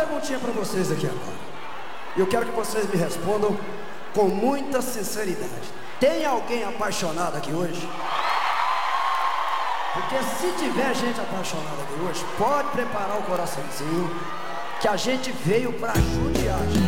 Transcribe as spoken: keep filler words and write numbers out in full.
perguntinha para vocês aqui agora. Eu quero que vocês me respondam com muita sinceridade. Tem alguém apaixonado aqui hoje? Porque se tiver gente apaixonada aqui hoje, pode preparar o coraçãozinho, que a gente veio para judiar.